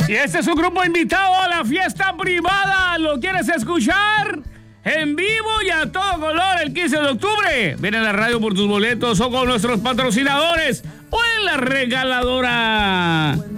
Y este es un grupo invitado a la fiesta privada. ¿Lo quieres escuchar? En vivo y a todo color el 15 de octubre. Ven a la radio por tus boletos o con nuestros patrocinadores o en la regaladora.